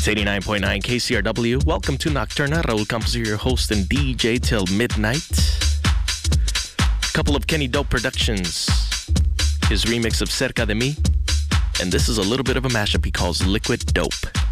It's 89.9 KCRW. Welcome to Nocturna. Raul Campos here, your host and DJ till midnight. Couple of Kenny Dope productions. His remix of Cerca de Mi. And this is a little bit of a mashup he calls Liquid Dope.